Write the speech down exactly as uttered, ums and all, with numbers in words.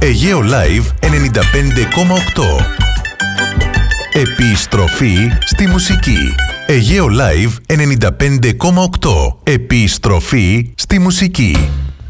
Αιγαίο Live ενενήντα πέντε κόμμα οκτώ. Επιστροφή στη μουσική. Αιγαίο Live ενενήντα πέντε κόμμα οκτώ. Επιστροφή στη μουσική.